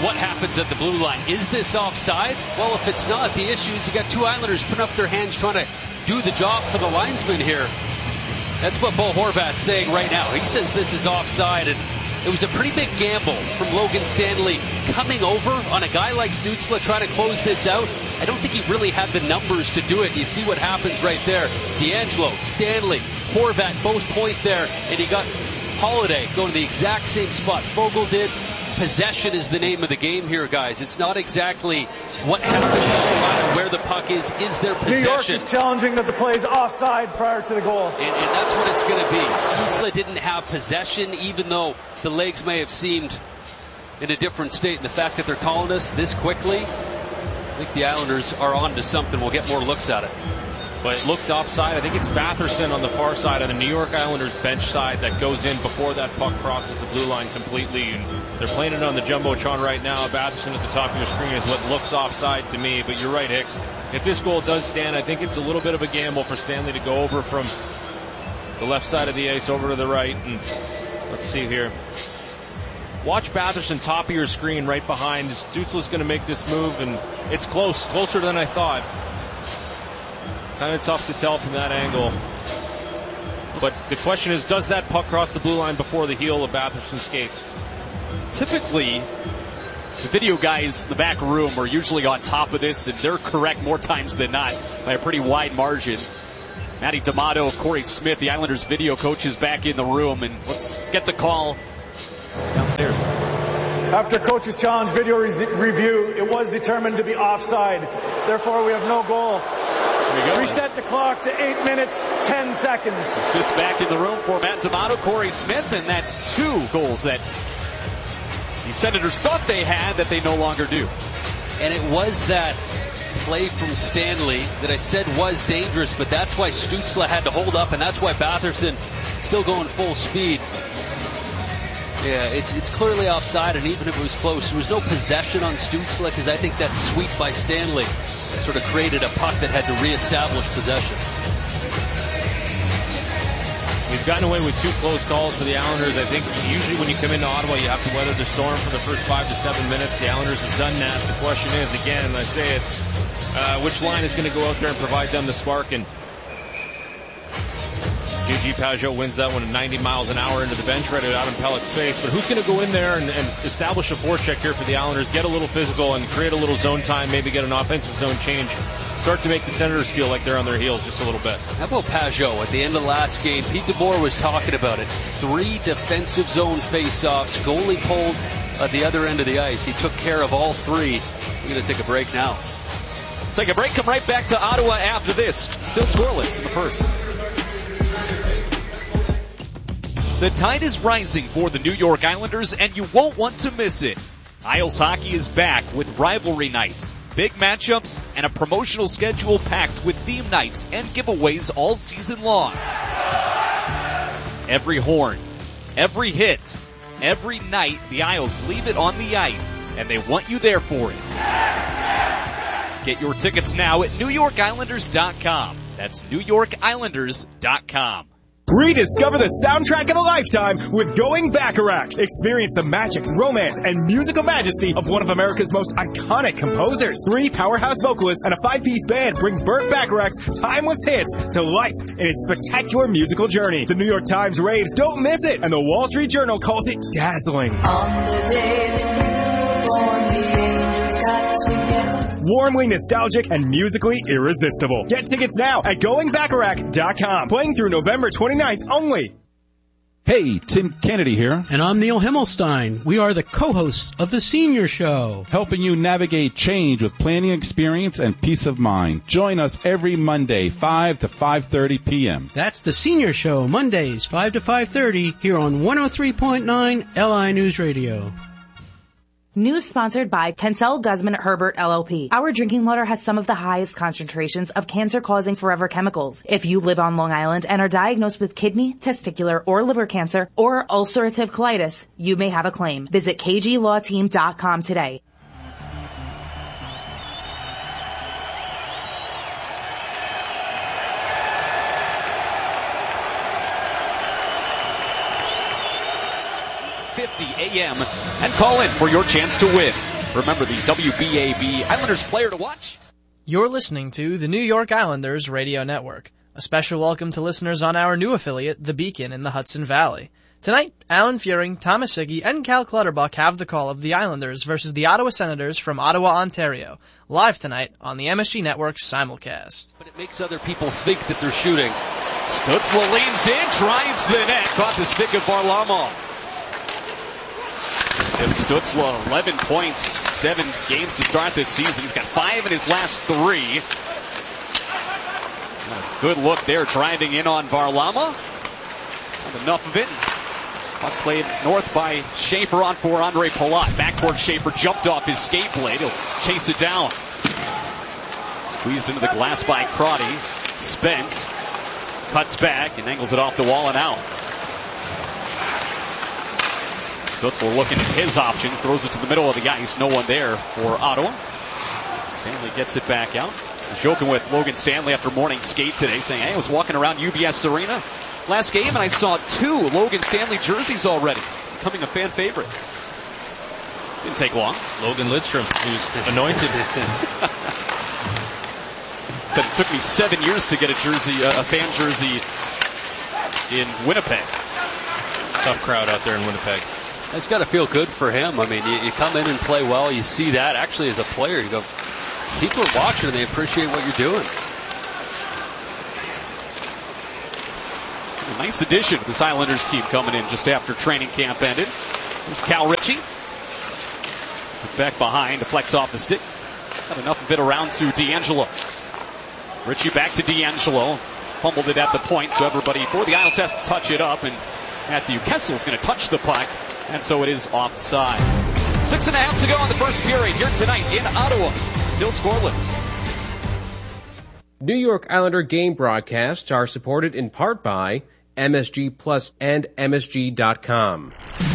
what happens at the blue line. Is this offside? Well, if it's not, the issue is you got two Islanders putting up their hands trying to do the job for the linesman here. That's what Bo Horvat's saying right now. He says this is offside, and it was a pretty big gamble from Logan Stanley coming over on a guy like Stützle trying to close this out. I don't think he really had the numbers to do it. You see what happens right there. DeAngelo, Stanley, Horvat both point there, and he got Holiday going to the exact same spot Fogle did. Possession is the name of the game here, guys. It's not exactly what happens on the line or where the puck is there possession. New York is challenging that the play is offside prior to the goal. And that's what it's going to be. Stützle didn't have possession, even though the legs may have seemed in a different state. And the fact that they're calling us this quickly, I think the Islanders are on to something. We'll get more looks at it. But it looked offside. I think it's Batherson on the far side of the New York Islanders bench side that goes in before that puck crosses the blue line completely. And they're playing it on the Jumbotron right now. Batherson at the top of your screen is what looks offside to me. But you're right, Hicks. If this goal does stand, I think it's a little bit of a gamble for Stanley to go over from the left side of the ice over to the right. And let's see here. Watch Batherson top of your screen right behind. Stützle's going to make this move, and it's close, closer than I thought. Kind of tough to tell from that angle. But the question is, does that puck cross the blue line before the heel of Batherson skates? Typically, the video guys in the back room are usually on top of this, and they're correct more times than not by a pretty wide margin. Matty D'Amato, Corey Smith, the Islanders video coach, is back in the room, and let's get the call downstairs. After coach's challenge video review, it was determined to be offside. Therefore, we have no goal. Reset the clock to 8 minutes, 10 seconds. Assist back in the room for Matt D'Amato, Corey Smith, and that's 2 goals that the Senators thought they had that they no longer do. And it was that play from Stanley that I said was dangerous, but that's why Stützle had to hold up, and that's why Batherson still going full speed. Yeah, it's clearly offside, and even if it was close, there was no possession on Stützle, because I think that sweep by Stanley sort of created a puck that had to reestablish possession. We've gotten away with 2 close calls for the Islanders. I think usually when you come into Ottawa, you have to weather the storm for the first 5 to 7 minutes. The Islanders have done that. The question is, again, I say it, which line is going to go out there and provide them the spark? And Gigi Pajot wins that one at 90 miles an hour into the bench right at Adam Pelech's face. But who's going to go in there and establish a forecheck here for the Islanders, get a little physical and create a little zone time, maybe get an offensive zone change, start to make the Senators feel like they're on their heels just a little bit. How about Pajot at the end of last game? Pete DeBoer was talking about it. 3 defensive zone face-offs, goalie pulled at the other end of the ice. He took care of all 3. We're going to take a break now. Take a break, come right back to Ottawa after this. Still scoreless in the first. The tide is rising for the New York Islanders, and you won't want to miss it. Isles Hockey is back with rivalry nights, big matchups, and a promotional schedule packed with theme nights and giveaways all season long. Every horn, every hit, every night, the Isles leave it on the ice, and they want you there for it. Get your tickets now at NewYorkIslanders.com. That's NewYorkIslanders.com. Rediscover the soundtrack of a lifetime with Going Bacharach. Experience the magic, romance, and musical majesty of one of America's most iconic composers. 3 powerhouse vocalists and a 5-piece band bring Burt Bacharach's timeless hits to life in a spectacular musical journey. The New York Times raves, "Don't miss it," and the Wall Street Journal calls it dazzling. On the day that you were born, the angels got together. Warmly nostalgic and musically irresistible. Get tickets now at GoingBacharach.com. Playing through November 29th only. Hey, Tim Kennedy here. And I'm Neil Himmelstein. We are the co-hosts of The Senior Show. Helping you navigate change with planning experience and peace of mind. Join us every Monday, 5 to 5:30 p.m. That's The Senior Show, Mondays, 5 to 5:30, here on 103.9 LI News Radio. News sponsored by Kensel Guzman Herbert LLP. Our drinking water has some of the highest concentrations of cancer-causing forever chemicals. If you live on Long Island and are diagnosed with kidney, testicular, or liver cancer, or ulcerative colitis, you may have a claim. Visit kglawteam.com today. AM and call in for your chance to win. Remember the WBAB Islanders player to watch? You're listening to the New York Islanders Radio Network. A special welcome to listeners on our new affiliate, The Beacon in the Hudson Valley. Tonight, Alan Furing, Thomas Siggy, and Cal Clutterbuck have the call of the Islanders versus the Ottawa Senators from Ottawa, Ontario. Live tonight on the MSG Network simulcast. But it makes other people think that they're shooting. Stützle leans in, drives the net, caught the stick of Varlamov. And Stützle, 11 points, 7 games to start this season. He's got 5 in his last 3. Good look there, driving in on Varlamov. Not enough of it. Puck played north by Schaefer on for Andre Palat. Backcourt Schaefer jumped off his skate blade. He'll chase it down. Squeezed into the glass by Crotty. Spence cuts back and angles it off the wall and out. Stützle looking at his options. Throws it to the middle of the ice. No one there for Ottawa. Stanley gets it back out. He's joking with Logan Stanley after morning skate today, saying, hey, I was walking around UBS Arena last game and I saw 2 Logan Stanley jerseys already. Becoming a fan favorite. Didn't take long. Logan Lidstrom, who's anointed. Said it took me 7 years to get a jersey, a fan jersey in Winnipeg. Tough crowd out there in Winnipeg. It's got to feel good for him. I mean, you come in and play well, you see that. Actually, as a player, you go, people are watching and they appreciate what you're doing. A nice addition to this Islanders team coming in just after training camp ended. There's Cal Ritchie. Back behind, deflects off the stick. Got enough of it around to D'Angelo. Ritchie back to D'Angelo. Fumbled it at the point, so everybody for the Isles has to touch it up, and Matthew Kessel's going to touch the puck, and so it is offside. 6.5 to go in the first period here tonight in Ottawa. Still scoreless. New York Islander game broadcasts are supported in part by MSG Plus and MSG.com.